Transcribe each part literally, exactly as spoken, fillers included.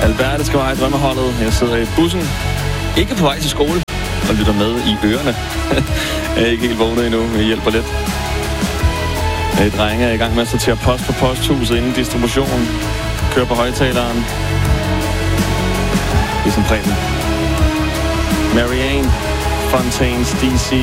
Alberte skal være i drømmeholdet. Jeg sidder i bussen, ikke på vej til skole, og lytter med i ørerne. Jeg er ikke helt vågnet endnu, jeg hjælper lidt. Jeg drenge er i gang med at sortere post på posthuset inden distributionen. Kører på højtaleren. Ligesom Preben. Marianne Fontaines D C.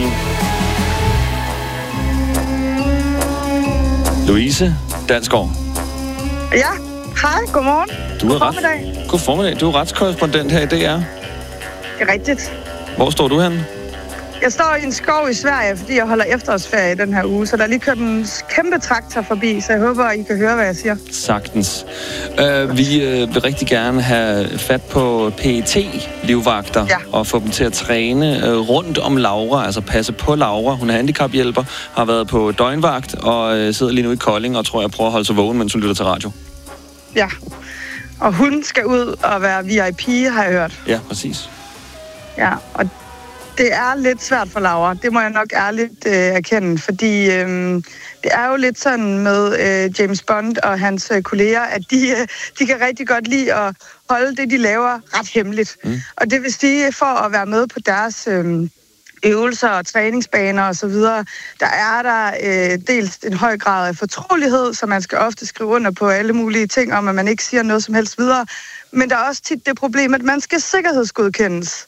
Louise Dalsgaard. Ja, hej, godmorgen. Du er ret... formiddag. God formiddag. Du er retskorrespondent her i D R. Det er rigtigt. Hvor står du henne? Jeg står i en skov i Sverige, fordi jeg holder efterårsferie den her uge, så der er lige kørt en kæmpe traktor forbi, så jeg håber, I kan høre, hvad jeg siger. Sagtens. Uh, vi uh, vil rigtig gerne have fat på P E T-livvagter, ja, og få dem til at træne uh, rundt om Laura, altså passe på Laura. Hun er handicaphjælper, har været på døgnvagt og uh, sidder lige nu i Kolding og tror jeg prøver at holde sig vågen, mens hun lytter til radio. Ja, og hun skal ud og være V I P, har jeg hørt. Ja, præcis. Ja, og det er lidt svært for Laura, det må jeg nok ærligt øh, erkende, fordi øh, det er jo lidt sådan med øh, James Bond og hans øh, kolleger, at de, øh, de kan rigtig godt lide at holde det, de laver, ret hemmeligt. Mm. Og det vil sige, for at være med på deres øh, øvelser og træningsbaner og så videre, der er der øh, dels en høj grad af fortrolighed, så man skal ofte skrive under på alle mulige ting om, at man ikke siger noget som helst videre. Men der er også tit det problem, at man skal sikkerhedsgodkendes.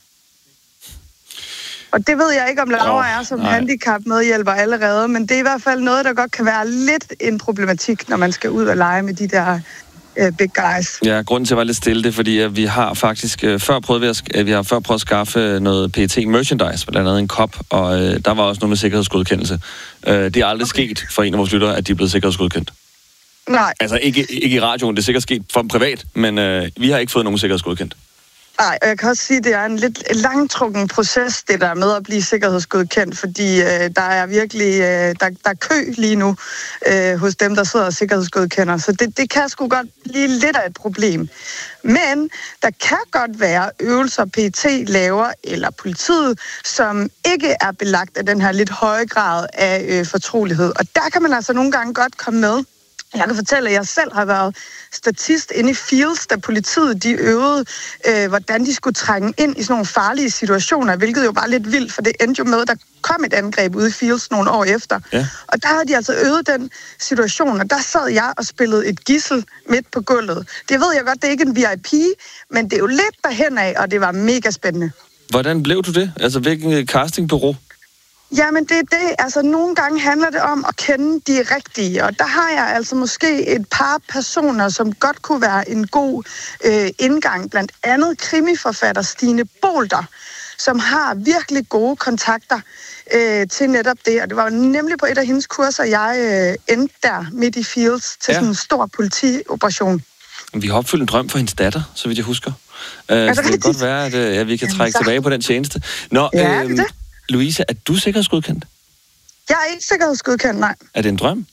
Og det ved jeg ikke, om Laura oh, er som handicap-medhjælper allerede, men det er i hvert fald noget, der godt kan være lidt en problematik, når man skal ud og lege med de der uh, big guys. Ja, grunden til at være lidt stille, det er, fordi at vi har faktisk uh, før prøvet at, uh, vi har før prøvet at skaffe noget P E T-merchandise, blandt andet en kop, og uh, der var også noget med sikkerhedsgodkendelse. Uh, det er aldrig okay. sket for en af vores lyttere, at de er blevet sikkerhedsgodkendt. Nej. Altså ikke, ikke i radioen, det er sikkert sket for dem privat, men uh, vi har ikke fået nogen sikkerhedsgodkendt. Nej, og jeg kan også sige, at det er en lidt langtrukken proces, det der med at blive sikkerhedsgodkendt, fordi øh, der er virkelig øh, der, der er kø lige nu øh, hos dem, der sidder og sikkerhedsgodkender. Så det, det kan sgu godt blive lidt af et problem. Men der kan godt være øvelser, P E T laver, eller politiet, som ikke er belagt af den her lidt høje grad af øh, fortrolighed. Og der kan man altså nogle gange godt komme med. Jeg kan fortælle, at jeg selv har været statist inde i Fields, da politiet de øvede, øh, hvordan de skulle trænge ind i sådan nogle farlige situationer, hvilket jo var lidt vildt, for det endte jo med, at der kom et angreb ude i Fields nogle år efter. Ja. Og der havde de altså øvet den situation, og der sad jeg og spillede et gidsel midt på gulvet. Det ved jeg godt, det er ikke en V I P, men det er jo lidt derhen af, og det var mega spændende. Hvordan blev du det? Altså, hvilken castingbureau? Jamen, det er det. Altså, nogle gange handler det om at kende de rigtige, og der har jeg altså måske et par personer, som godt kunne være en god øh, indgang. Blandt andet krimiforfatter Stine Bolter, som har virkelig gode kontakter øh, til netop det. Og det var nemlig på et af hendes kurser, jeg øh, endte der midt i Fields til ja. sådan en stor politioperation. Vi har opfyldt en drøm for hendes datter, så vidt jeg husker. Øh, det, så det kan godt være, at øh, ja, vi kan trække Jamen, tilbage på den tjeneste. Nå, ja, øh, det. Louise, er du sikkerhedsgodkendt? Jeg er ikke sikkerhedsgodkendt, nej. Er det en drøm?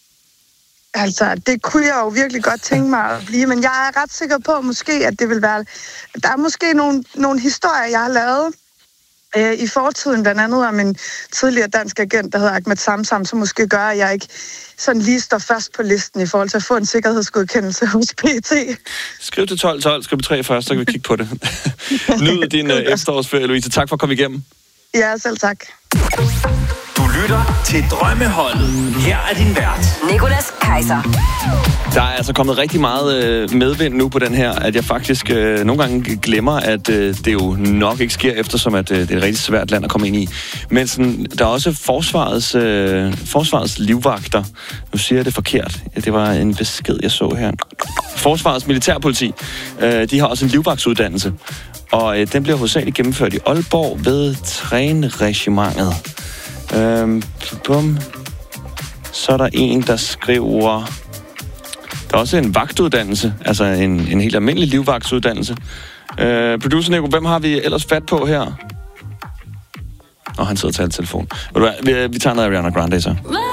Altså, det kunne jeg jo virkelig godt tænke mig at blive, men jeg er ret sikker på, måske, at det vil være... Der er måske nogle, nogle historier, jeg har lavet øh, i fortiden, blandt andet om en tidligere dansk agent, der hedder Ahmed Samsam, som måske gør, at jeg ikke sådan lige står først på listen i forhold til at få en sikkerhedsgodkendelse hos P E T. Skriv til tolv tolv, skriv tre først, så kan vi kigge på det. Nyd din øh, efterårsferie, Louise. Tak for at komme igennem. Ja, selv tak. Du lytter til Drømmeholdet. Her er din vært, Nicolas Kaiser. Der er altså kommet rigtig meget øh, medvind nu på den her, at jeg faktisk øh, nogle gange glemmer, at øh, det jo nok ikke sker, eftersom at, øh, det er et rigtig svært land at komme ind i. Men sådan, der er også forsvarets, øh, forsvarets livvagter. Nu siger jeg det forkert. Ja, det var en besked, jeg så her. Forsvarets militærpoliti. Øh, de har også en livvagtsuddannelse. Og øh, den bliver hovedsageligt gennemført i Aalborg ved træneregimentet. Øhm, bum. Så er der en, der skriver... Der er også en vagtuddannelse, altså en, en helt almindelig livvagtsuddannelse. Øh, producer Nico, hvem har vi ellers fat på her? Åh, oh, han sidder og taler i telefon. Vi, vi tager noget af Ariana Grande så.